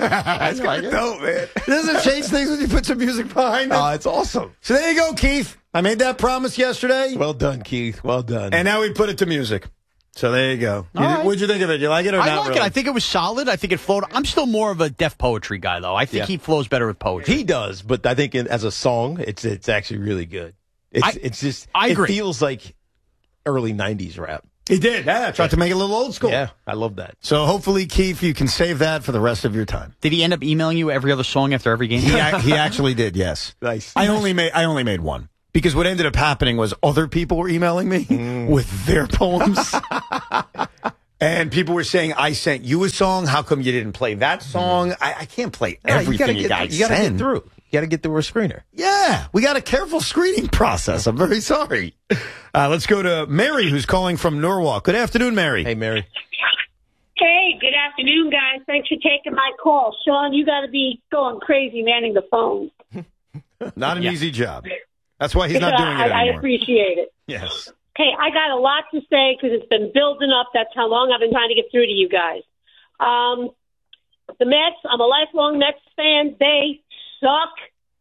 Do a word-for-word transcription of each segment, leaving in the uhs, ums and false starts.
That's kind of dope, man. Doesn't it change things when you put some music behind it? Oh, it's awesome. So there you go, Keith. I made that promise yesterday. Well done, Keith. Well done. And now we put it to music. So there you go. You, right. What'd you think of it? You like it or I not like really? it. I think it was solid. I think it flowed. I'm still more of a deaf poetry guy, though. I think Yeah. he flows better with poetry. He does, but I think in, as a song, it's it's actually really good. It's I- it's just I it agree. feels like early nineties rap. He did. Yeah, tried to make it a little old school. Yeah, I love that. So hopefully, Keith, you can save that for the rest of your time. Did he end up emailing you every other song after every game? He, ac- he actually did, yes. Nice. I only made I only made one. Because what ended up happening was other people were emailing me Mm. with their poems. And people were saying, I sent you a song. How come you didn't play that song? I, I can't play Nah, everything you, you, gotta guys get, you gotta send. get through. You gotta get through a screener. Yeah, we got a careful screening process. I'm very sorry. Uh, let's go to Mary, who's calling from Norwalk. Good afternoon, Mary. Hey, Mary. Hey, good afternoon, guys. Thanks for taking my call. Sean, you got to be going crazy manning the phone. Not an Yeah. easy job. That's why he's not doing I, it I anymore. appreciate it. Yes. Hey, I got a lot to say because it's been building up. That's how long I've been trying to get through to you guys. Um, the Mets, I'm a lifelong Mets fan. They suck.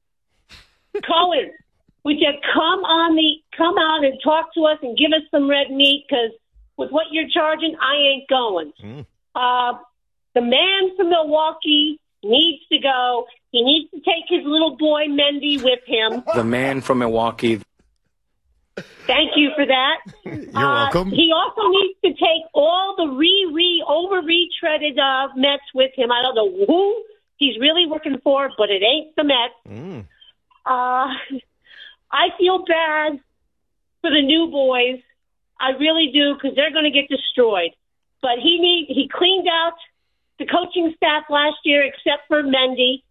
Cohen, would you come on the come out and talk to us and give us some red meat? Because with what you're charging, I ain't going. Mm. Uh, the man from Milwaukee needs to go. He needs to take his little boy Mendy with him. The man from Milwaukee. Thank you for that. You're Uh, welcome. He also needs to take all the re, re, over retreaded uh, Mets with him. I don't know who he's really working for, but it ain't the Mets. Mm. Uh, I feel bad for the new boys. I really do, because they're going to get destroyed. But he need he cleaned out the coaching staff last year, except for Mendy.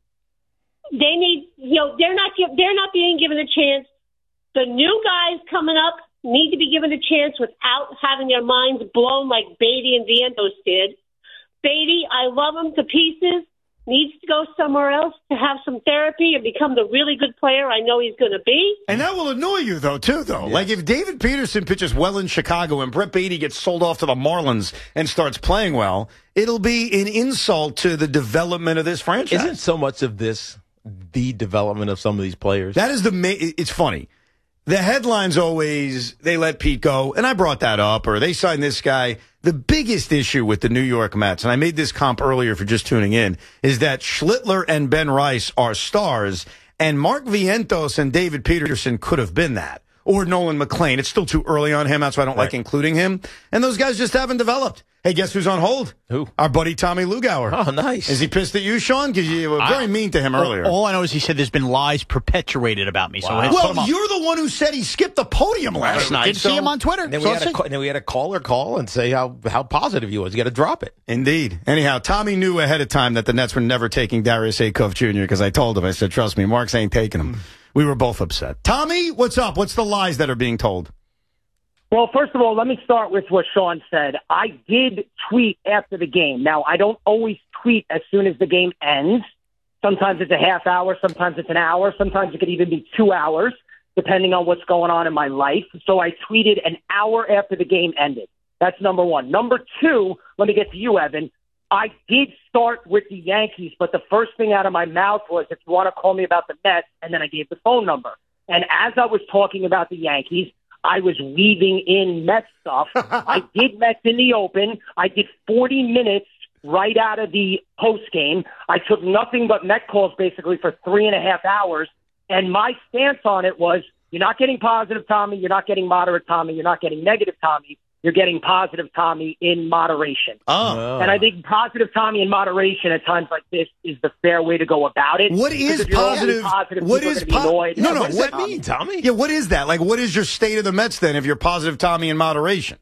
They need, you know, they're not gi- they're not being given a chance. The new guys coming up need to be given a chance without having their minds blown like Beatty and Vientos did. Beatty, I love him to pieces. Needs to go somewhere else to have some therapy and become the really good player I know he's going to be. And that will annoy you, though, too, though. Yes. Like, if David Peterson pitches well in Chicago and Brett Beatty gets sold off to the Marlins and starts playing well, it'll be an insult to the development of this franchise. Isn't so much of this the development of some of these players? That is the ma- it's funny. The headlines always, they let Pete go, and I brought that up, or they signed this guy. The biggest issue with the New York Mets, and I made this comp earlier for just tuning in, is that Schlittler and Ben Rice are stars, and Mark Vientos and David Peterson could have been that. Or Nolan McLean. It's still too early on him. That's why I don't Right. like including him. And those guys just haven't developed. Hey, guess who's on hold? Who? Our buddy Tommy Lugauer. Oh, nice. Is he pissed at you, Sean? Because you were very I- mean to him earlier. All I know is he said there's been lies perpetuated about me. So Wow. let's put Well, him up. you're the one who said he skipped the podium last I night. did see so- him on Twitter. And then, So we let's had a, see. and then we had a caller call and say how, how positive he was. You got to drop it. Indeed. Anyhow, Tommy knew ahead of time that the Nets were never taking Darius Acuff Junior because I told him, I said, trust me, Marks ain't taking him. We were both upset. Tommy, what's up? What's the lies that are being told? Well, first of all, let me start with what Sean said. I did tweet after the game. Now, I don't always tweet as soon as the game ends. Sometimes it's a half hour, sometimes it's an hour, sometimes it could even be two hours, depending on what's going on in my life. So I tweeted an hour after the game ended. That's number one. Number two, let me get to you, Evan. I did start with the Yankees, but the first thing out of my mouth was, if you want to call me about the Mets, and then I gave the phone number. And as I was talking about the Yankees, I was weaving in Mets stuff. I did Mets in the open. I did forty minutes right out of the post game. I took nothing but Met calls basically for three and a half hours. And my stance on it was, you're not getting positive Tommy. You're not getting moderate Tommy. You're not getting negative Tommy. You're getting positive Tommy in moderation. Oh. And I think positive Tommy in moderation at times like this is the fair way to go about it. What Because is if you're always positive? positive What people are is gonna be po- annoyed. No, Yeah, no. What does What that mean, Tommy? Yeah, what is that? Like, what is your state of the Mets then if you're positive Tommy in moderation?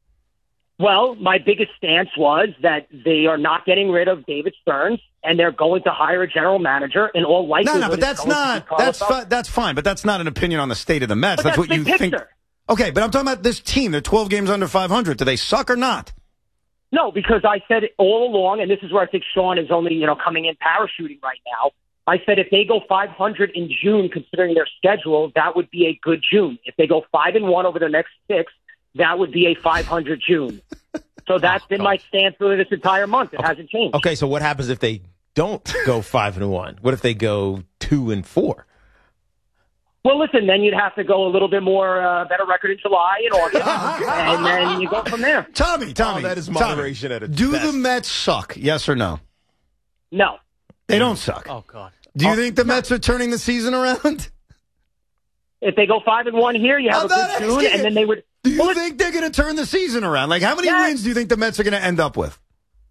Well, my biggest stance was that they are not getting rid of David Stearns, and they're going to hire a general manager in all No, likelihood. no, but it's that's going to be not, Carlos that's, Beltran. fi- that's fine, but that's not an opinion on the state of the Mets. But That's that's what you big think. picture. Okay, but I'm talking about this team. They're twelve games under five hundred. Do they suck or not? No, because I said it all along, and this is where I think Sean is only, you know, coming in parachuting right now. I said if they go five hundred in June, considering their schedule, that would be a good June. If they go five and one over the next six, that would be a five hundred June. So that's been my stance for this entire month. It hasn't changed. Okay, so what happens if they don't go five and one? What if they go two and four? Well, listen, then you'd have to go a little bit more uh, better record in July and August, and then you go from there. Tommy, Tommy, Oh, that is Tommy, moderation at its do best. the Mets suck? Yes or no? No. They don't suck. Oh, God. Do you think the Mets are turning the season around? If they go five and one here, you have I'm a good not tune, asking and you. then they would. Do you Well, let's- think they're going to turn the season around? Like, how many Yes. wins do you think the Mets are going to end up with?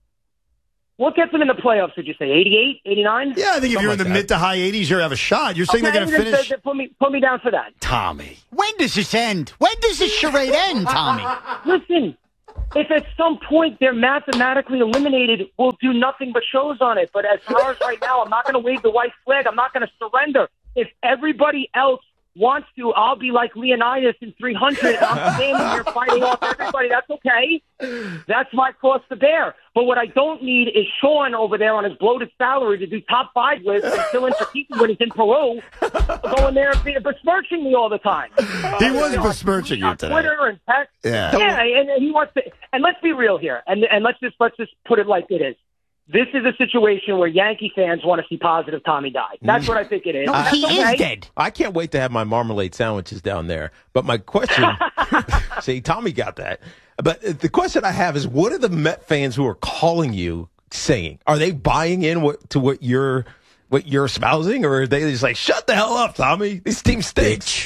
What gets them in the playoffs? Would you say eighty-eight, eighty-nine? Yeah, I think if Something you're in like the that. mid to high eighties, you have a shot. You're saying Okay, they're going to then- finish? then Put me, put me down for that. Tommy. When does this end? When does this charade end, Tommy? Listen, if at some point they're mathematically eliminated, we'll do nothing but shows on it. But as far as right now, I'm not going to wave the white flag. I'm not going to surrender. If everybody else wants to, I'll be like Leonidas in three hundred. I'm standing here fighting off everybody. That's okay. That's my cross to bear. But what I don't need is Sean over there on his bloated salary to do top five lists and fill in for Kiki when he's in Peru, going there and be- besmirching me all the time. He was You know, besmirching you on today. Twitter and text. Yeah. Yeah, and, and he wants to. And let's be real here, and and let's just let's just put it like it is. This is a situation where Yankee fans want to see positive Tommy die. That's what I think it is. No, That's he okay. is dead. I can't wait to have my marmalade sandwiches down there. But my question, see, Tommy got that. But the question I have is, what are the Met fans who are calling you saying? Are they buying in what, to what you're what you're espousing, or are they just like, shut the hell up, Tommy? This team stinks.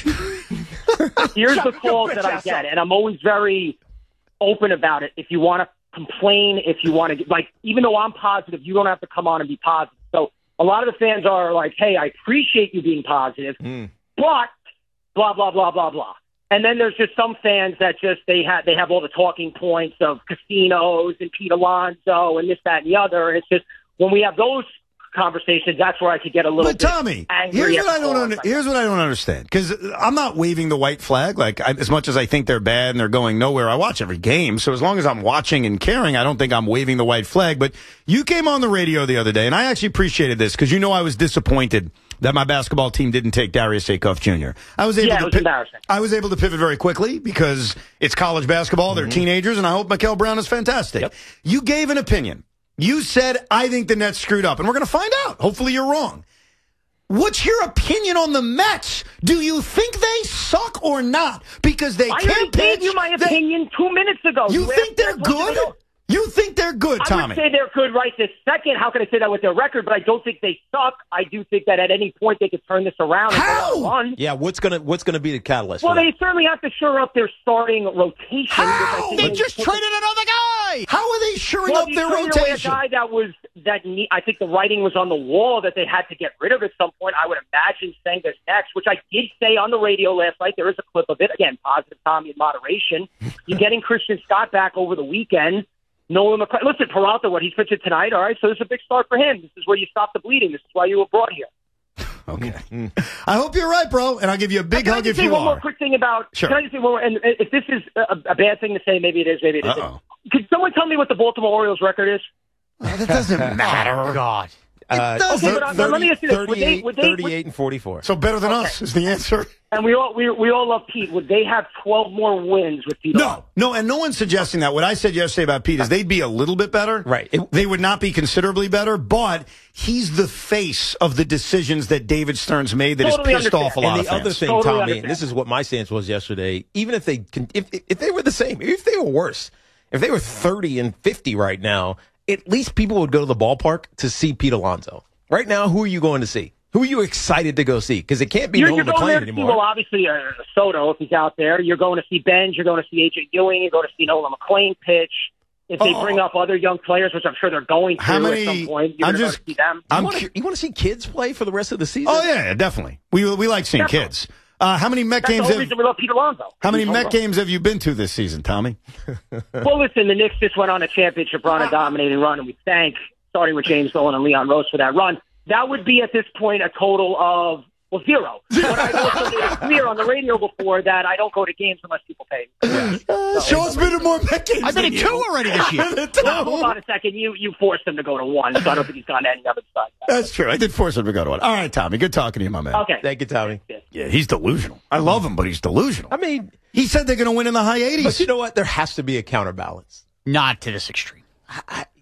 Here's the calls that I get, and I'm always very open about it. If you want to complain, if you want to, like, even though I'm positive, you don't have to come on and be positive. So a lot of the fans are like, hey, I appreciate you being positive, Mm. but blah, blah, blah, blah, blah. And then there's just some fans that just, they have, they have all the talking points of casinos and Pete Alonso and this, that, and the other. And it's just, when we have those conversations, that's where I could get a little But bit Tommy, angry. here's at what I the don't calls. under, here's what I don't understand, because I'm not waving the white flag. Like, I, as much as I think they're bad and they're going nowhere, I watch every game. So as long as I'm watching and caring, I don't think I'm waving the white flag. But you came on the radio the other day, and I actually appreciated this because you know I was disappointed that my basketball team didn't take Darius Aikoff Junior I was able Yeah, to it was pi- embarrassing. I was able to pivot very quickly because it's college basketball. They're teenagers, and I hope Mikael Brown is fantastic. Yep. You gave an opinion. You said, I think the Nets screwed up, and we're going to find out. Hopefully you're wrong. What's your opinion on the Mets? Do you think they suck or not? Because they I can't already pitch. gave you my They- opinion two minutes ago. You asked think me, they're I told you I good? don't- You think they're good, I Tommy? would say they're good right this second. How can I say that with their record? But I don't think they suck. I do think that at any point they could turn this around and How? go on a run. Yeah, what's gonna what's gonna be the catalyst? Well, for they that? certainly have to shore up their starting rotation. How? which I think They is- just traded another guy. How are they shoring Well, up you their traded away rotation? a guy that was that ne- I think the writing was on the wall that they had to get rid of at some point. I would imagine Senga's next, which I did say on the radio last night. There is a clip of it. Again, positive Tommy in moderation. You're getting Christian Scott back over the weekend. Nolan McCray. Listen, Peralta, what he's pitching tonight. All right, so this is a big start for him. This is where you stop the bleeding. This is why you were brought here. Okay. I hope you're right, bro, and I'll give you a big Can I hug just if say you one more are. quick thing about? Sure. Can I just say one more? And if this is a, a bad thing to say, maybe it is. Maybe it isn't. Uh-oh. Could someone tell me what the Baltimore Orioles record is? That doesn't matter. Oh, God. Uh, doesn't- Okay, but, uh, let me ask you this. Would they- thirty-eight, would they- thirty-eight and forty-four. So better than us is the answer. And we all we we all love Pete. Would they have twelve more wins with Pete? No, no, and no one's suggesting that. What I said yesterday about Pete is they'd be a little bit better. Right. It- they would not be considerably better, but he's the face of the decisions that David Stern's made that Totally has pissed understand. off a lot And of the other fans. thing, Totally Tommy, understand. and this is what my stance was yesterday. Even if they can, if if they were the same, if they were worse, if they were thirty and fifty right now, at least people would go to the ballpark to see Pete Alonso. Right now, who are you going to see? Who are you excited to go see? Because it can't be You're, Nolan you're going there McClain to see, anymore. well, obviously, uh, Soto, if he's out there. You're going to see Benz. You're going to see A J Ewing. You're going to see Nolan McClain pitch. If they Oh. bring up other young players, which I'm sure they're going to How at many- some point, you're I'm going just- to see them. I'm you want cu- to you want to see kids play for the rest of the season? Oh yeah, yeah, definitely. We we like seeing Definitely. kids. Uh, how many Met That's the games? whole Have, reason we love Pete Alonso. how many He's Met home games have you been to this season, Tommy? run. Well, listen, the Knicks just went on a championship run, a dominating run, and we thank, starting with James Dolan and Leon Rose for that run. That would be, at this point, a total of, well, zero. But I've also made it clear on the radio before that I don't go to games unless people pay me. Uh, Sean's been to more Met games. I've been than to you. two already this year. Now, hold on a second. You you forced him to go to one, so I don't think he's gone to any other side. That's true. I did force him to go to one. All right, Tommy. Good talking to you, my man. Okay. Thank you, Tommy. Yeah, he's delusional. I love him, but he's delusional. I mean, He said they're going to win in the high eighties. but you know what? There has to be a counterbalance. Not to this extreme. I,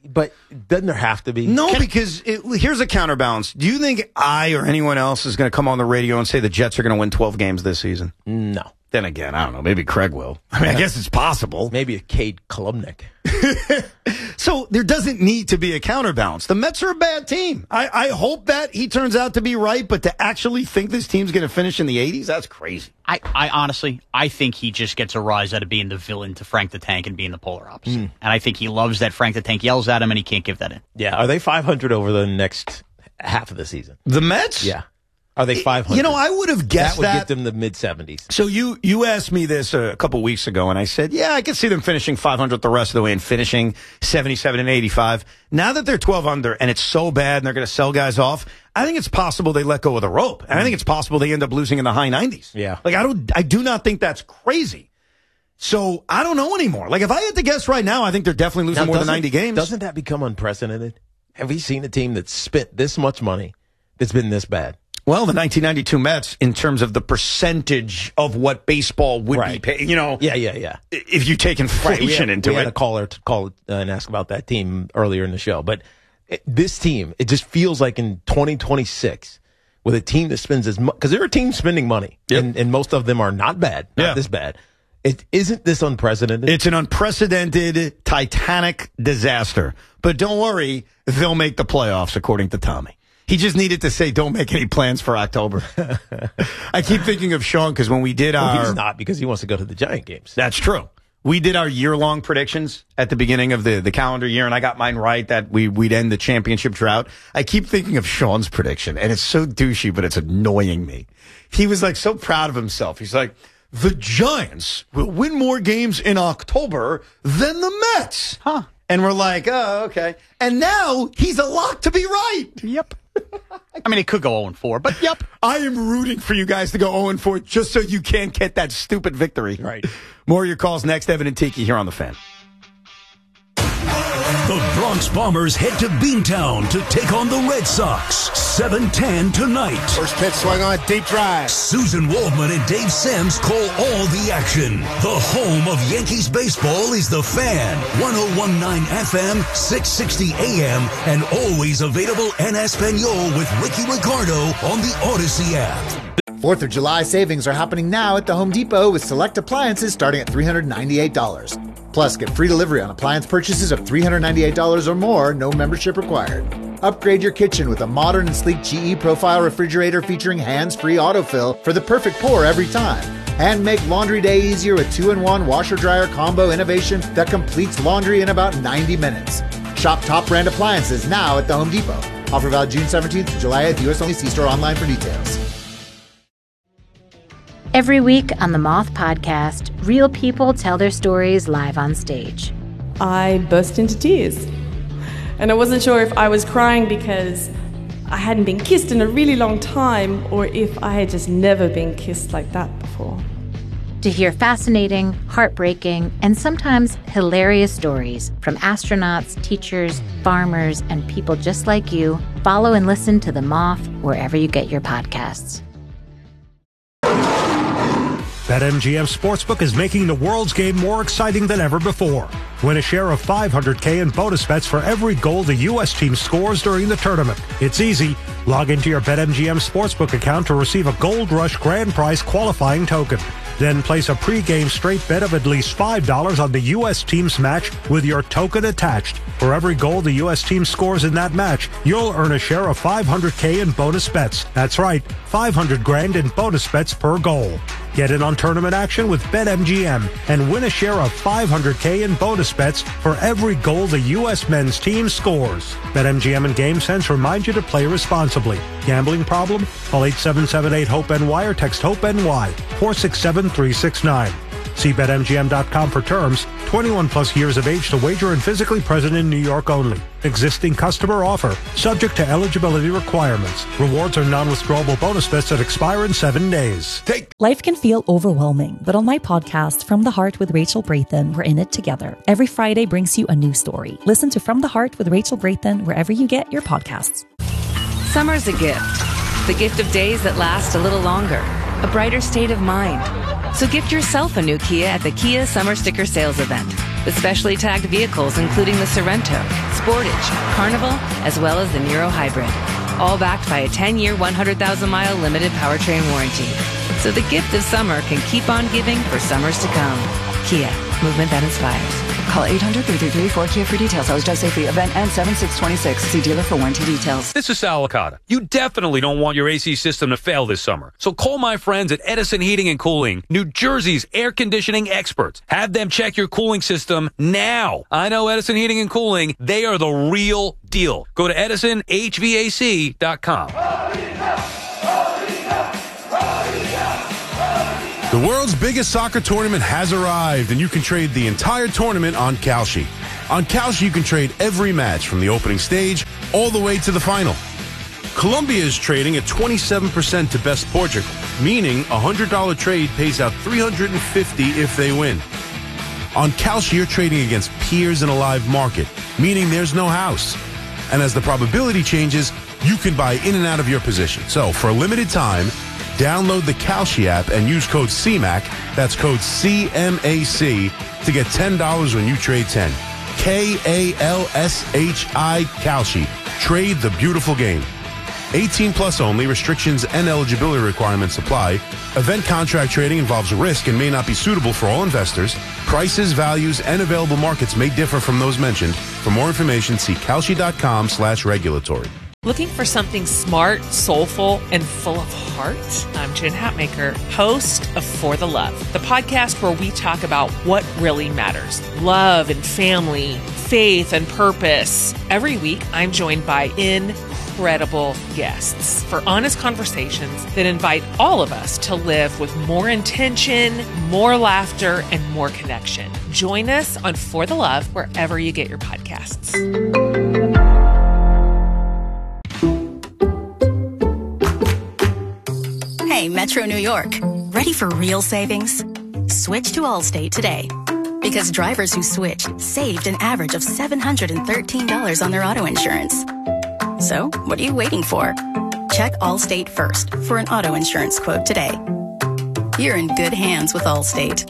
But doesn't there have to be? No, Can, because it, here's a counterbalance. Do you think I or anyone else is going to come on the radio and say the Jets are going to win twelve games this season? No. Then again, I don't know. Maybe Craig will. I mean, I guess it's possible. Maybe a Cade Klubnik. So there doesn't need to be a counterbalance. The Mets are a bad team. I, I hope that he turns out to be right, but to actually think this team's going to finish in the eighties, that's crazy. I, I honestly, I think he just gets a rise out of being the villain to Frank the Tank and being the polar opposite. Mm. And I think he loves that Frank the Tank yells at him and he can't give that in. Yeah. Are they five hundred over the next half of the season? The Mets? Yeah. Are they five hundred? You know, I would have guessed that. would that. get them the mid-seventies. So you, you asked me this a couple weeks ago, and I said, yeah, I could see them finishing five hundred the rest of the way and finishing seventy-seven and eighty-five. Now that they're twelve under and it's so bad and they're going to sell guys off, I think it's possible they let go of the rope. And I think it's possible they end up losing in the high nineties. Yeah. Like, I don't, I do not think that's crazy. So I don't know anymore. Like, if I had to guess right now, I think they're definitely losing now, more than ninety games. Doesn't that become unprecedented? Have we seen a team that's spent this much money that's been this bad? Well, the nineteen ninety-two Mets, in terms of the percentage of what baseball would right. be paid, you know. Yeah, yeah, yeah. If you take inflation right. we had, into we it. We had a caller to call uh, and ask about that team earlier in the show. But it, this team, it just feels like in twenty twenty-six, with a team that spends as much, because there are teams spending money, yep. and, and most of them are not bad, not yeah. this bad. It isn't this unprecedented? It's an unprecedented Titanic disaster. But don't worry, they'll make the playoffs, according to Tommy. He just needed to say, don't make any plans for October. I keep thinking of Sean because when we did our... Well, he's not, because he wants to go to the Giant games. That's true. We did our year-long predictions at the beginning of the, the calendar year, and I got mine right that we, we'd end the championship drought. I keep thinking of Sean's prediction, and it's so douchey, but it's annoying me. He was, like, so proud of himself. He's like, the Giants will win more games in October than the Mets. Huh. And we're like, oh, okay. And now he's a lock to be right. Yep. I mean, it could go oh and four, but yep. I am rooting for you guys to go oh and four just so you can't get that stupid victory. Right. More of your calls next. Evan and Tiki here on The Fan. The Bronx Bombers head to Beantown to take on the Red Sox. seven ten tonight. First pitch swung on, deep drive. Susan Waldman and Dave Sims call all the action. The home of Yankees baseball is The Fan. one oh one point nine F M, six sixty A M, and always available en Espanol with Ricky Ricardo on the Odyssey app. fourth of July savings are happening now at the Home Depot with select appliances starting at three hundred ninety-eight dollars. Plus, get free delivery on appliance purchases of three hundred ninety-eight dollars or more, no membership required. Upgrade your kitchen with a modern and sleek G E Profile refrigerator featuring hands-free autofill for the perfect pour every time. And make laundry day easier with two in one washer-dryer combo innovation that completes laundry in about ninety minutes. Shop top brand appliances now at the Home Depot. Offer valid June seventeenth to July eighth. U S only. See store online for details. Every week on the Moth Podcast, real people tell their stories live on stage. I burst into tears. And I wasn't sure if I was crying because I hadn't been kissed in a really long time or if I had just never been kissed like that before. To hear fascinating, heartbreaking, and sometimes hilarious stories from astronauts, teachers, farmers, and people just like you, follow and listen to The Moth wherever you get your podcasts. BetMGM Sportsbook is making the world's game more exciting than ever before. Win a share of five hundred K in bonus bets for every goal the U S team scores during the tournament. It's easy. Log into your BetMGM Sportsbook account to receive a Gold Rush Grand Prize qualifying token. Then place a pregame straight bet of at least five dollars on the U S team's match with your token attached. For every goal the U S team scores in that match, you'll earn a share of five hundred K in bonus bets. That's right, five hundred grand in bonus bets per goal. Get in on tournament action with BetMGM and win a share of five hundred K in bonus bets for every goal the U S men's team scores. BetMGM and GameSense remind you to play responsibly. Gambling problem? Call eight seven seven eight HOPE N Y or text HOPE-NY four six seven three six nine. See Bet M G M dot com for terms. twenty-one plus years of age to wager and physically present in New York only. Existing customer offer. Subject to eligibility requirements. Rewards are non-withdrawable bonus bets that expire in seven days. Take- Life can feel overwhelming, but on my podcast, From the Heart with Rachel Braithen, we're in it together. Every Friday brings you a new story. Listen to From the Heart with Rachel Braithen wherever you get your podcasts. Summer's a gift. The gift of days that last a little longer. A brighter state of mind. So gift yourself a new Kia at the Kia Summer Sticker Sales Event. With specially tagged vehicles including the Sorrento, Sportage, Carnival, as well as the Niro Hybrid. All backed by a ten-year, one hundred thousand mile limited powertrain warranty. So the gift of summer can keep on giving for summers to come. Kia, movement that inspires. Call eight hundred, three three three, four K I A for details. Always drive safely. Event ends seven six twenty-six. See dealer for warranty details. This is Sal Licata. You definitely don't want your A C system to fail this summer. So call my friends at Edison Heating and Cooling, New Jersey's air conditioning experts. Have them check your cooling system now. I know Edison Heating and Cooling. They are the real deal. Go to edison h v a c dot com. The world's biggest soccer tournament has arrived, and you can trade the entire tournament on Kalshi. On Kalshi, you can trade every match from the opening stage all the way to the final. Colombia is trading at twenty-seven percent to best Portugal, meaning a one hundred dollars trade pays out three hundred fifty dollars if they win. On Kalshi, you're trading against peers in a live market, meaning there's no house. And as the probability changes, you can buy in and out of your position. So, for a limited time, download the Kalshi app and use code C M A C, that's code C M A C, to get ten dollars when you trade ten. K A L S H I, Kalshi. Trade the beautiful game. eighteen plus only. Restrictions and eligibility requirements apply. Event contract trading involves risk and may not be suitable for all investors. Prices, values, and available markets may differ from those mentioned. For more information, see kalshi.com slash regulatory. Looking for something smart, soulful, and full of heart? I'm Jen Hatmaker, host of For the Love, the podcast where we talk about what really matters. Love and family, faith and purpose. Every week, I'm joined by incredible guests for honest conversations that invite all of us to live with more intention, more laughter, and more connection. Join us on For the Love wherever you get your podcasts. Hey, Metro New York. Ready for real savings? Switch to Allstate today. Because drivers who switched saved an average of seven hundred thirteen dollars on their auto insurance. So, what are you waiting for? Check Allstate first for an auto insurance quote today. You're in good hands with Allstate.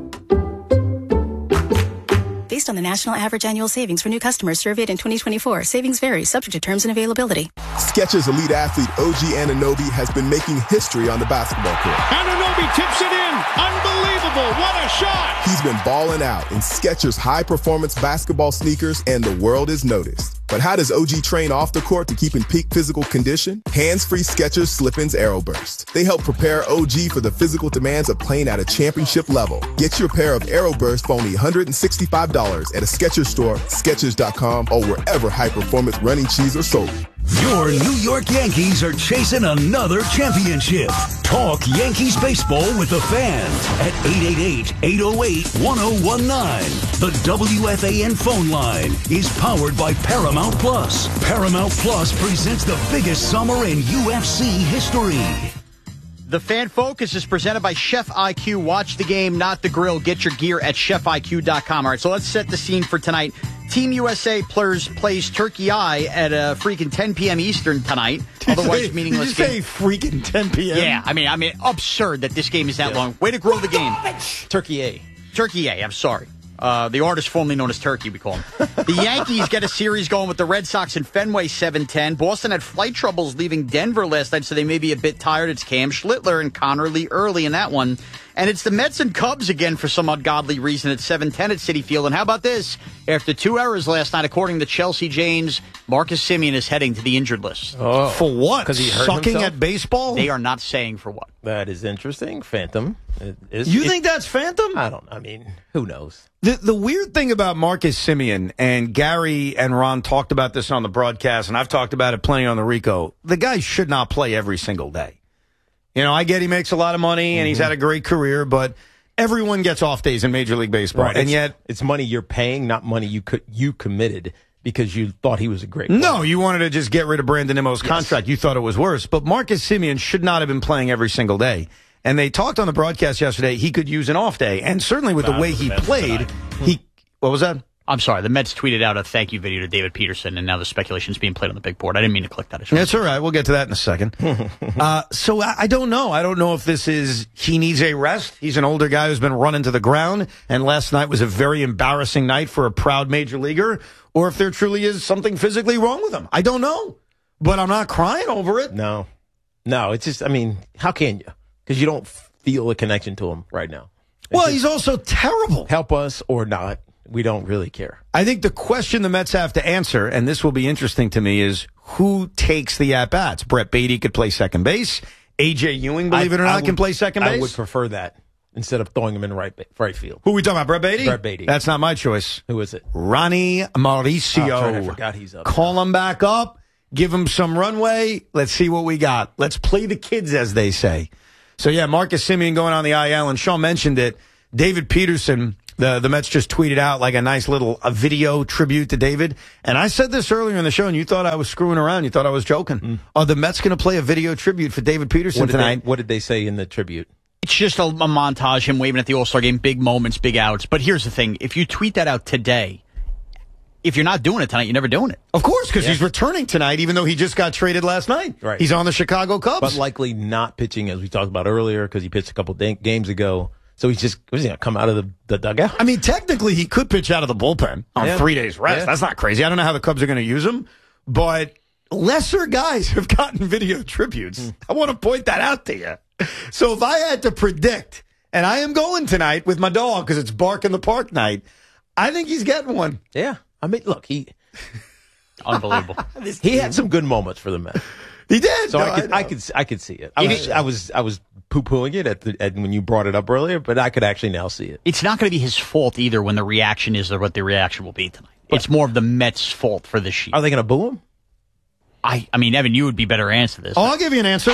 Based on the national average annual savings for new customers surveyed in twenty twenty-four, savings vary, subject to terms and availability. Skechers elite athlete O G Anunoby has been making history on the basketball court. Anunoby tips it in. Unbelievable. What a shot. He's been balling out in Skechers high-performance basketball sneakers, and the world is noticed. But how does O G train off the court to keep in peak physical condition? Hands-free Skechers Slip-ins AeroBurst. They help prepare O G for the physical demands of playing at a championship level. Get your pair of AeroBurst for only one hundred sixty-five dollars at a Skechers store, Skechers dot com, or wherever high-performance running shoes are sold. Your New York Yankees are chasing another championship. Talk Yankees baseball with the fans at eight eight eight, eight oh eight, one oh one nine. The W F A N phone line is powered by Paramount Plus. Paramount Plus presents the biggest summer in U F C history. The Fan Focus is presented by Chef I Q. Watch the game, not the grill. Get your gear at chef I Q dot com. All right, so let's set the scene for tonight. Team U S A plays, plays Turkey Eye at a freaking ten p.m. Eastern tonight. Otherwise, say, meaningless did you game. say freaking ten p.m.? Yeah, I mean, I mean, absurd that this game is that yeah. long. Way to grow the game. Turkey A. Turkey A, I'm sorry. Uh, the artist formerly known as Turkey, we call him. The Yankees get a series going with the Red Sox in Fenway, seven ten. Boston had flight troubles leaving Denver last night, so they may be a bit tired. It's Cam Schlittler and Connor Lee early in that one. And it's the Mets and Cubs again for some ungodly reason at seven ten at Citi Field. And how about this? After two errors last night, according to Chelsea Janes, Marcus Semien is heading to the injured list. Oh. For what? Because he hurt Sucking himself? at baseball? They are not saying for what. That is interesting. Phantom. It is, you it, think that's Phantom? I don't. I mean, who knows? The the weird thing about Marcus Semien, and Gary and Ron talked about this on the broadcast, and I've talked about it plenty on the Rico, the guy should not play every single day. You know, I get he makes a lot of money, and mm-hmm. he's had a great career, but everyone gets off days in Major League Baseball, right. and it's, yet it's money you're paying, not money you could you committed because you thought he was a great player. No, you wanted to just get rid of Brandon Nimmo's yes. contract. You thought it was worse, but Marcus Semien should not have been playing every single day. And they talked on the broadcast yesterday, he could use an off day, and certainly with the way he played, he what was that? I'm sorry. The Mets tweeted out a thank you video to David Peterson, and now the speculation is being played on the big board. I didn't mean to click that. That's all right. We'll get to that in a second. uh, so I, I don't know. I don't know if this is he needs a rest. He's an older guy who's been run into the ground, and last night was a very embarrassing night for a proud major leaguer, or if there truly is something physically wrong with him. I don't know, but I'm not crying over it. No. No, it's just, I mean, how can you? Because you don't feel a connection to him right now. It's well, he's also terrible. Help us or not. We don't really care. I think the question the Mets have to answer, and this will be interesting to me, is who takes the at-bats? Brett Beatty could play second base. A J Ewing, believe I, it or I not, would, can play second base. I would prefer that instead of throwing him in right right field. Who are we talking about, Brett Beatty? Brett Beatty. That's not my choice. Who is it? Ronnie Mauricio. Oh, I forgot he's up. Call now. him back up. Give him some runway. Let's see what we got. Let's play the kids, as they say. So, yeah, Marcus Semien going on the I L, and Sean mentioned it. David Peterson, the, the Mets just tweeted out like a nice little a video tribute to David. And I said this earlier in the show, and you thought I was screwing around. You thought I was joking. Mm. Are the Mets going to play a video tribute for David Peterson what tonight? They, what did they say in the tribute? It's just a, a montage, him waving at the All-Star game, big moments, big outs. But here's the thing. If you tweet that out today, if you're not doing it tonight, you're never doing it. Of course, because yeah. he's returning tonight, even though he just got traded last night. Right. He's on the Chicago Cubs. But likely not pitching, as we talked about earlier, because he pitched a couple of games ago. So he's just, was he going to come out of the, the dugout? I mean, technically, he could pitch out of the bullpen on yeah. three days rest. Yeah. That's not crazy. I don't know how the Cubs are going to use him, but lesser guys have gotten video tributes. Mm. I want to point that out to you. So if I had to predict, and I am going tonight with my dog because it's Bark in the Park night, I think he's getting one. Yeah. I mean, look, he... Unbelievable. He had some good moments for the Mets. He did. So no, I could, I, I could, I could see it. I was, I was, I was poo-pooing it at the at, when you brought it up earlier, but I could actually now see it. It's not going to be his fault either when the reaction is what the reaction will be tonight. But it's more of the Mets' fault for this year. Are they going to boo him? I, I mean, Evan, you would be better answer this. Oh, I'll give you an answer. Oh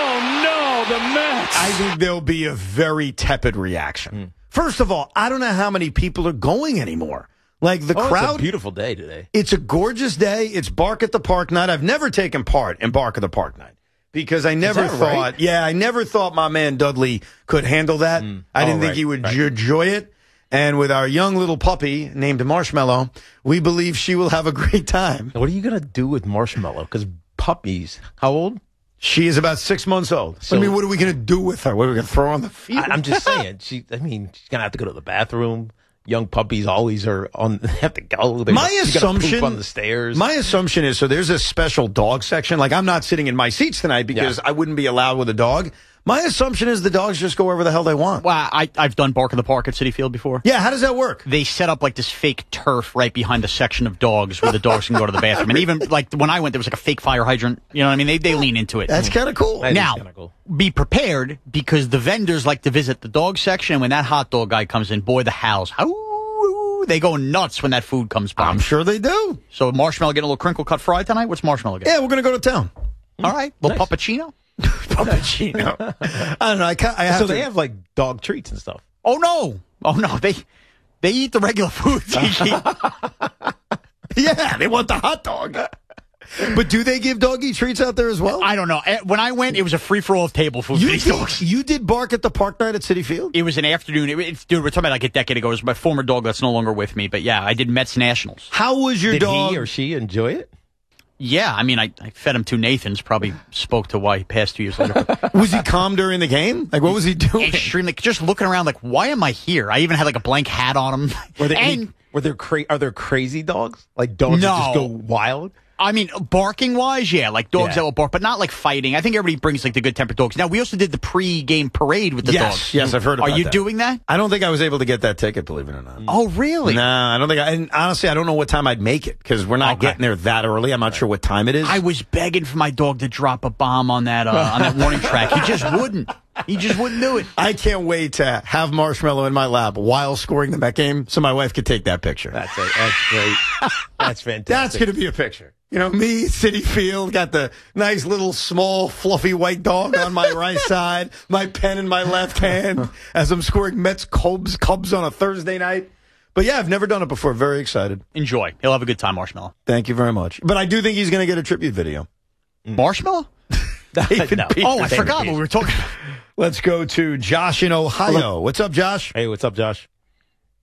no, the Mets! I think there'll be a very tepid reaction. Mm. First of all, I don't know how many people are going anymore. Like the oh, crowd. It's a beautiful day today. It's a gorgeous day. It's Bark at the Park night. I've never taken part in Bark at the Park night because I never thought, right? yeah, I never thought my man Dudley could handle that. Mm. I didn't oh, think right, he would right. enjoy it. And with our young little puppy named Marshmallow, we believe she will have a great time. What are you going to do with Marshmallow? Because puppies, how old? She is about six months old. So, I mean, what are we going to do with her? What are we going to throw her on the field? I, I'm just saying. She, I mean, she's going to have to go to the bathroom. Young puppies always are on. They have to go. They're my gonna, assumption poop on the stairs. My assumption is so. There's a special dog section. Like I'm not sitting in my seats tonight because yeah. I wouldn't be allowed with a dog. My assumption is the dogs just go wherever the hell they want. Well, I, I've done Bark in the Park at Citi Field before. Yeah, how does that work? They set up like this fake turf right behind a section of dogs where the dogs can go to the bathroom. And even like when I went, there was like a fake fire hydrant. You know what I mean? They they lean into it. That's kind of cool. That now, cool. Be prepared because the vendors like to visit the dog section. And when that hot dog guy comes in, boy, the howls. How they go nuts when that food comes by. I'm sure they do. So Marshmallow getting a little crinkle cut fry tonight? What's Marshmallow getting? Yeah, we're going to go to town. All right. Little Nice. puppuccino? Puppuccino. I don't know. I, can't, I have so to, they have like dog treats and stuff. Oh, no. Oh, no. They they eat the regular food. Yeah, they want the hot dog. But do they give doggy treats out there as well? I don't know. When I went, it was a free-for-all of table food you for these did, dogs. You did Bark at the Park night at Citi Field? It was an afternoon. It, it's, dude, we're talking about like a decade ago. It was my former dog that's no longer with me. But, yeah, I did Mets Nationals. How was your Did dog? he or she enjoy it? Yeah, I mean, I, I fed him two Nathans. Probably spoke to why he passed two years later. Was he calm during the game? Like, what was he doing? Extremely. Just looking around like, why am I here? I even had like a blank hat on him. Were there, and, were there cra- are there crazy dogs? Like dogs No. that just go wild? I mean, barking wise, yeah, like dogs Yeah. that will bark, but not like fighting. I think everybody brings like the good tempered dogs. Now we also did the pre-game parade with the yes, dogs. Yes, I've heard about Are you that. doing that? I don't think I was able to get that ticket, believe it or not. Oh, really? No, I don't think I, and honestly, I don't know what time I'd make it because we're not Okay. getting there that early. I'm not right. sure what time it is. I was begging for my dog to drop a bomb on that, uh, on that warning track. He just wouldn't. He just wouldn't do it. I can't wait to have Marshmallow in my lap while scoring the Met game so my wife could take that picture. That's it. That's great. That's fantastic. That's going to be a picture. You know, me, Citi Field, got the nice little small fluffy white dog on my right side, my pen in my left hand as I'm scoring Mets Cubs, Cubs on a Thursday night. But yeah, I've never done it before. Very excited. Enjoy. He'll have a good time, Marshmallow. Thank you very much. But I do think he's going to get a tribute video. Marshmallow? David no. Peterson. Oh, I forgot what we were talking about. Let's go to Josh in Ohio. What's up, Josh? Hey, what's up, Josh?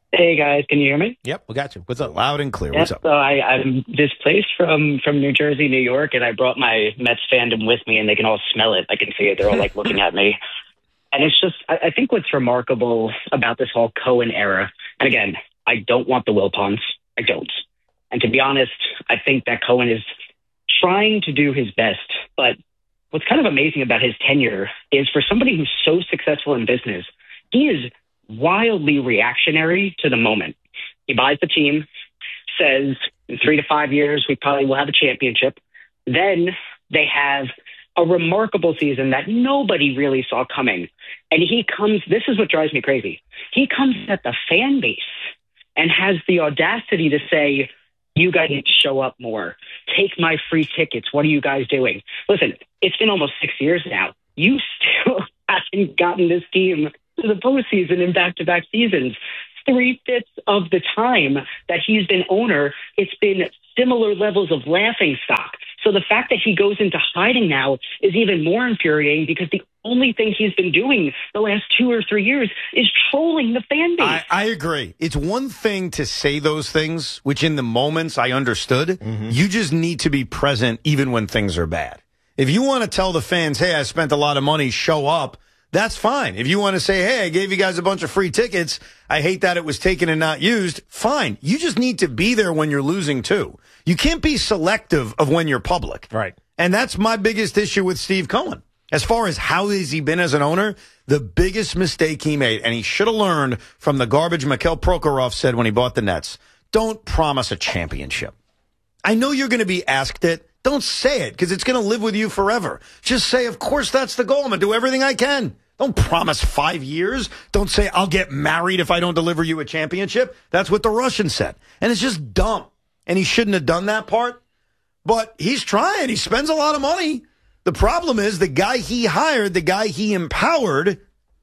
Hey guys, can you hear me? Yep, we got you. What's up? Loud and clear. Yeah, What's up? so I, I'm displaced from from New Jersey, New York, and I brought my Mets fandom with me, and they can all smell it. I can see it. They're all like looking at me, and it's just I, I think what's remarkable about this whole Cohen era. And again, I don't want the Wilpons. I don't. And to be honest, I think that Cohen is trying to do his best. But what's kind of amazing about his tenure is for somebody who's so successful in business, he is wildly reactionary to the moment. He buys the team, says in three to five years, we probably will have a championship. Then they have a remarkable season that nobody really saw coming. And he comes, this is what drives me crazy. He comes at the fan base and has the audacity to say, you guys need to show up more. Take my free tickets. What are you guys doing? Listen, it's been almost six years now. You still haven't gotten this team to the postseason in back-to-back seasons. Three-fifths of the time that he's been owner, it's been similar levels of laughing stock. So the fact that he goes into hiding now is even more infuriating because the only thing he's been doing the last two or three years is trolling the fan base. I, I agree. It's one thing to say those things, which in the moments I understood. Mm-hmm. You just need to be present even when things are bad. If you want to tell the fans, hey, I spent a lot of money, show up, that's fine. If you want to say, hey, I gave you guys a bunch of free tickets, I hate that it was taken and not used, fine. You just need to be there when you're losing, too. You can't be selective of when you're public. Right. And that's my biggest issue with Steve Cohen. As far as how has he been as an owner, the biggest mistake he made, and he should have learned from the garbage Mikhail Prokhorov said when he bought the Nets, don't promise a championship. I know you're going to be asked it. Don't say it because it's going to live with you forever. Just say, of course, that's the goal. I'm going to do everything I can. Don't promise five years. Don't say, I'll get married if I don't deliver you a championship. That's what the Russian said. And it's just dumb. And he shouldn't have done that part. But he's trying. He spends a lot of money. The problem is the guy he hired, the guy he empowered,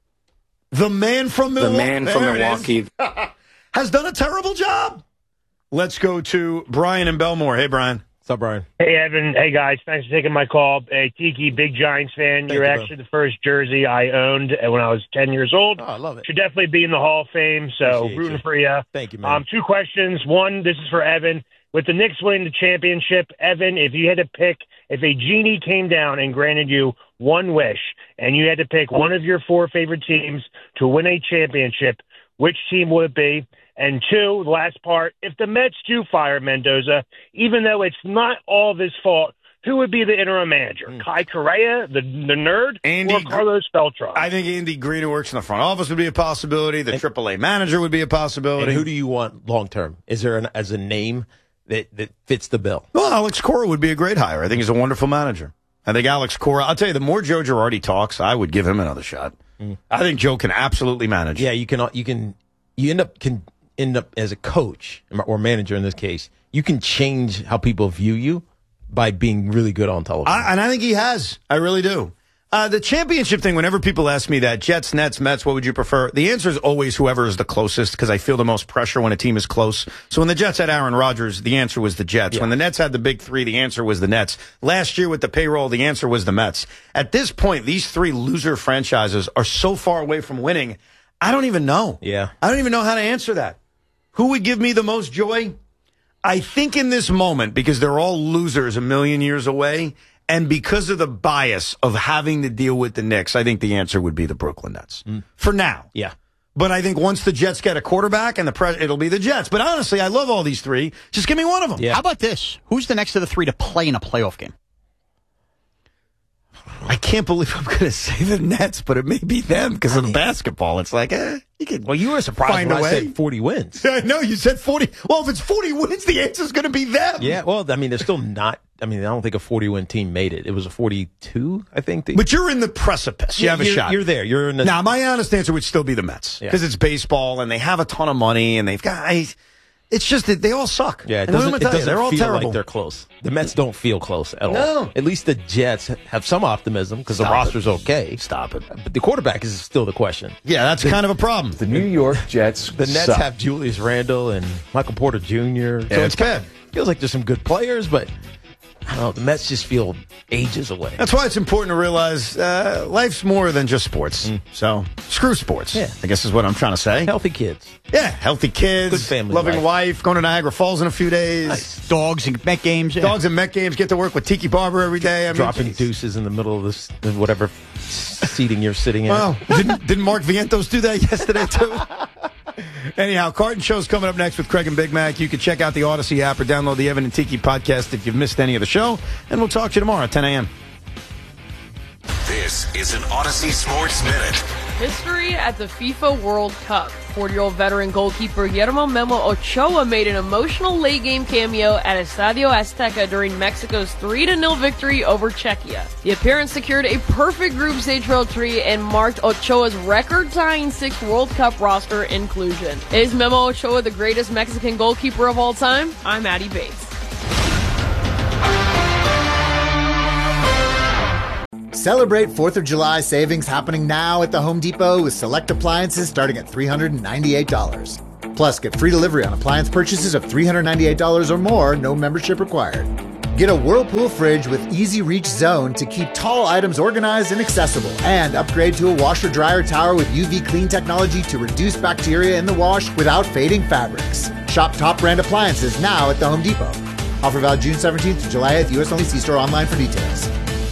the man from Milwaukee, the man from Milwaukee has done a terrible job. Let's go to Brian in Belmore. Hey, Brian. What's up, Brian? Hey, Evan. Hey, guys. Thanks for taking my call. Hey, Tiki, big Giants fan. Thank You're you, actually the first jersey I owned when I was ten years old. Oh, I love it. Should definitely be in the Hall of Fame, so Appreciate rooting you. for you. Thank you, man. Um, two questions. One, this is for Evan. With the Knicks winning the championship, Evan, if you had to pick, if a genie came down and granted you one wish, and you had to pick one of your four favorite teams to win a championship, which team would it be? And two, the last part, if the Mets do fire Mendoza, even though it's not all of his fault, who would be the interim manager? Mm. Kai Correa, the the nerd, Andy, or Carlos Beltran? I think Andy Green, who works in the front office, would be a possibility. The and, triple A manager would be a possibility. And who do you want long term? Is there an, as a name that, that fits the bill? Well, Alex Cora would be a great hire. I think he's a wonderful manager. I think Alex Cora, I'll tell you, the more Joe Girardi talks, I would give him another shot. Mm. I think Joe can absolutely manage. Yeah, you can. You can. You end up can end up as a coach or manager in this case. You can change how people view you by being really good on television. I, and I think he has. I really do. Uh, the championship thing, whenever people ask me that, Jets, Nets, Mets, what would you prefer? The answer is always whoever is the closest because I feel the most pressure when a team is close. So when the Jets had Aaron Rodgers, the answer was the Jets. Yeah. When the Nets had the big three, the answer was the Nets. Last year with the payroll, the answer was the Mets. At this point, these three loser franchises are so far away from winning, I don't even know. Yeah. I don't even know how to answer that. Who would give me the most joy? I think in this moment, because they're all losers a million years away, and because of the bias of having to deal with the Knicks, I think the answer would be the Brooklyn Nets. Mm. For now. Yeah. But I think once the Jets get a quarterback, and the pre- it'll be the Jets. But honestly, I love all these three. Just give me one of them. Yeah. How about this? Who's the next of the three to play in a playoff game? I can't believe I'm going to say the Nets, but it may be them because of the basketball. It's like, eh, you can. Well, you were surprised find when a I way. said forty wins. I know you said forty. Well, if it's forty wins, the answer is going to be them. Yeah. Well, I mean, they're still not. I mean, I don't think a forty-win team made it. It was a forty-two, I think. They, but you're in the precipice. You yeah, have a you're, shot. You're there. You're in the. Now, my honest answer would still be the Mets because yeah. it's baseball and they have a ton of money and they've got. I, It's just that they all suck. Yeah, it and doesn't, it doesn't they're all feel terrible. like they're close. The Mets don't feel close at all. No. At least the Jets have some optimism because the roster's it. okay. Stop it. But the quarterback is still the question. Yeah, that's the, kind of a problem. The New York Jets The Nets suck. have Julius Randle and Michael Porter Junior Yeah, so it's bad. Feels like there's some good players, but I don't know. The Mets just feel ages away. That's why it's important to realize uh, life's more than just sports. Mm. So screw sports, yeah. I guess is what I'm trying to say. Healthy kids. Yeah, healthy kids. Good family loving life. wife. Going to Niagara Falls in a few days. Nice. Dogs and Met games. Yeah. Dogs and Met games. Get to work with Tiki Barber every day. I mean, Dropping geez. deuces in the middle of this, whatever seating you're sitting in. Well, didn't, didn't Mark Vientos do that yesterday, too? Anyhow, Carton Show's coming up next with Craig and Big Mac. You can check out the Odyssey app or download the Evan and Tiki podcast if you've missed any of the show. And we'll talk to you tomorrow at ten a.m. This is an Odyssey Sports Minute. History at the FIFA World Cup. forty-year-old veteran goalkeeper Guillermo Memo Ochoa made an emotional late-game cameo at Estadio Azteca during Mexico's three to nil victory over Czechia. The appearance secured a perfect group stage for El Tri and marked Ochoa's record-tying sixth World Cup roster inclusion. Is Memo Ochoa the greatest Mexican goalkeeper of all time? I'm Addie Bates. Celebrate fourth of July savings happening now at the Home Depot with select appliances starting at three hundred ninety-eight dollars. Plus, get free delivery on appliance purchases of three hundred ninety-eight dollars or more, no membership required. Get a Whirlpool fridge with Easy Reach Zone to keep tall items organized and accessible. And upgrade to a washer-dryer tower with U V clean technology to reduce bacteria in the wash without fading fabrics. Shop top brand appliances now at the Home Depot. Offer valid June seventeenth to July eighth, U S only. See store online for details.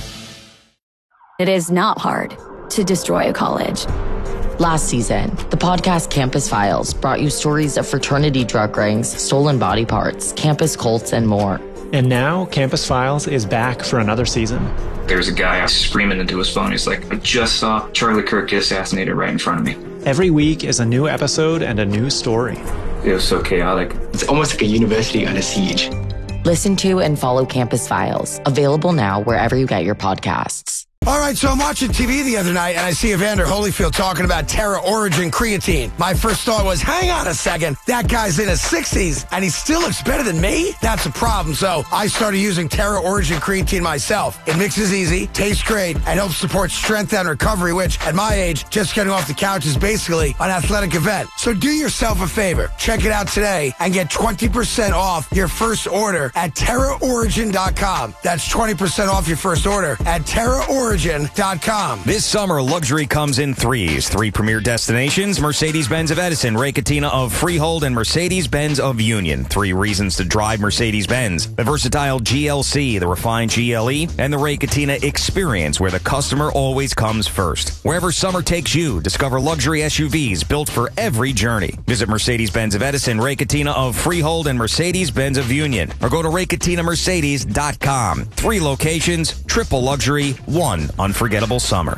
It is not hard to destroy a college. Last season, the podcast Campus Files brought you stories of fraternity drug rings, stolen body parts, campus cults, and more. And now, Campus Files is back for another season. There's a guy screaming into his phone. He's like, I just saw Charlie Kirk get assassinated right in front of me. Every week is a new episode and a new story. It was so chaotic. It's almost like a university under siege. Listen to and follow Campus Files, available now wherever you get your podcasts. All right, so I'm watching T V the other night, and I see Evander Holyfield talking about Terra Origin creatine. My first thought was, hang on a second, that guy's in his sixties, and he still looks better than me? That's a problem, so I started using Terra Origin creatine myself. It mixes easy, tastes great, and helps support strength and recovery, which, at my age, just getting off the couch is basically an athletic event. So do yourself a favor. Check it out today and get twenty percent off your first order at terra origin dot com. That's twenty percent off your first order at terra origin dot com. This summer, luxury comes in threes. Three premier destinations, Mercedes-Benz of Edison, Ray Catena of Freehold, and Mercedes-Benz of Union. Three reasons to drive Mercedes-Benz. The versatile G L C, the refined G L E, and the Ray Catena Experience, where the customer always comes first. Wherever summer takes you, discover luxury S U Vs built for every journey. Visit Mercedes-Benz of Edison, Ray Catena of Freehold, and Mercedes-Benz of Union, or go to ray catena mercedes dot com. Three locations, triple luxury, one unforgettable summer.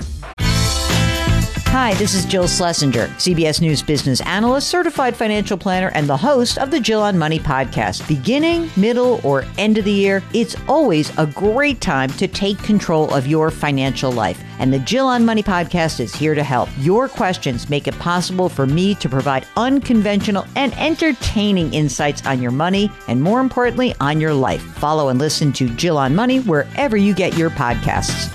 Hi, this is Jill Schlesinger, C B S News business analyst, certified financial planner, and the host of the Jill on Money podcast. Beginning, middle, or end of the year, it's always a great time to take control of your financial life. And the Jill on Money podcast is here to help. Your questions make it possible for me to provide unconventional and entertaining insights on your money, and more importantly, on your life. Follow and listen to Jill on Money wherever you get your podcasts.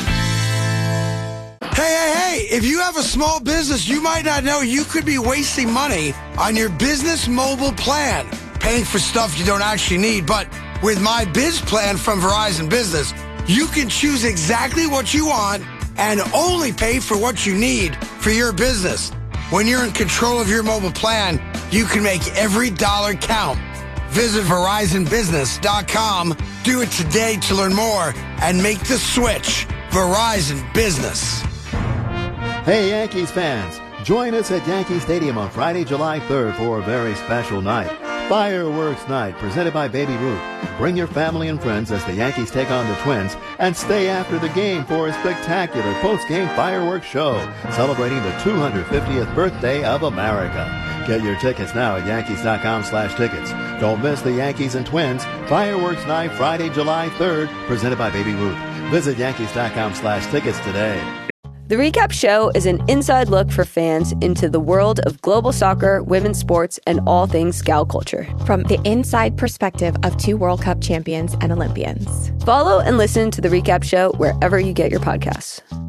Hey, hey, hey, if you have a small business, you might not know you could be wasting money on your business mobile plan, paying for stuff you don't actually need. But with my Biz Plan from Verizon Business, you can choose exactly what you want and only pay for what you need for your business. When you're in control of your mobile plan, you can make every dollar count. Visit verizon business dot com. Do it today to learn more and make the switch. Verizon Business. Hey, Yankees fans, join us at Yankee Stadium on Friday, July third for a very special night. Fireworks Night, presented by Baby Ruth. Bring your family and friends as the Yankees take on the Twins, and stay after the game for a spectacular post-game fireworks show celebrating the two hundred fiftieth birthday of America. Get your tickets now at yankees dot com slash tickets. Don't miss the Yankees and Twins Fireworks Night, Friday, July third, presented by Baby Ruth. Visit yankees dot com slash tickets today. The Recap Show is an inside look for fans into the world of global soccer, women's sports, and all things Scout culture. From the inside perspective of two World Cup champions and Olympians. Follow and listen to The Recap Show wherever you get your podcasts.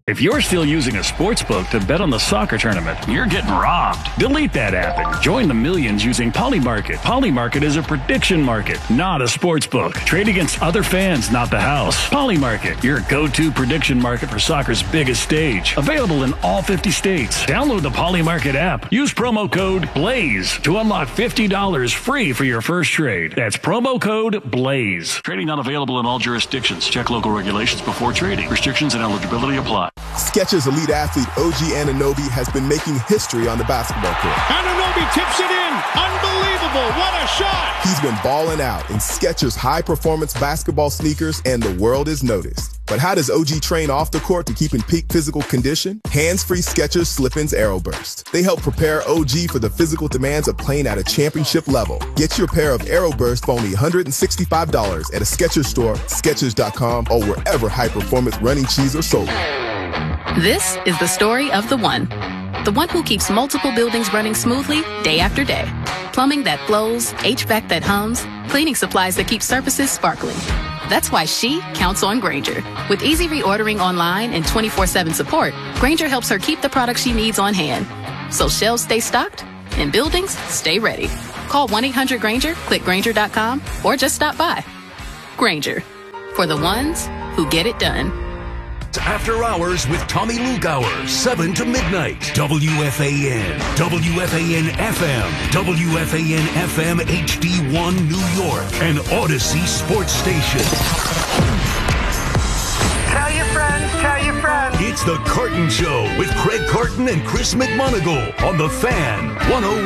If you're still using a sports book to bet on the soccer tournament, you're getting robbed. Delete that app and join the millions using Polymarket. Polymarket is a prediction market, not a sports book. Trade against other fans, not the house. Polymarket, your go-to prediction market for soccer's biggest stage. Available in all fifty states. Download the Polymarket app. Use promo code BLAZE to unlock fifty dollars free for your first trade. That's promo code BLAZE. Trading not available in all jurisdictions. Check local regulations before trading. Restrictions and eligibility apply. Skechers elite athlete O G Anunoby has been making history on the basketball court. Anunoby tips it in. Unbelievable. What a shot. He's been balling out in Skechers high-performance basketball sneakers, and the world is noticed. But how does O G train off the court to keep in peak physical condition? Hands-free Skechers Slip-ins Aeroburst. They help prepare O G for the physical demands of playing at a championship level. Get your pair of Aeroburst for only one hundred sixty-five dollars at a Skechers store, Skechers dot com, or wherever high-performance running shoes are sold. This is the story of the one. The one who keeps multiple buildings running smoothly day after day. Plumbing that flows, H V A C that hums, cleaning supplies that keep surfaces sparkling. That's why she counts on Grainger. With easy reordering online and twenty-four seven support, Grainger helps her keep the products she needs on hand. So shelves stay stocked and buildings stay ready. Call one eight hundred Grainger, click Grainger dot com, or just stop by. Grainger, for the ones who get it done. After Hours with Tommy Lugauer, seven to midnight. W F A N, W F A N F M, W F A N F M H D one New York, and Odyssey Sports Station. Tell your friends, tell your friends. It's The Carton Show with Craig Carton and Chris McMonagle on The Fan, one oh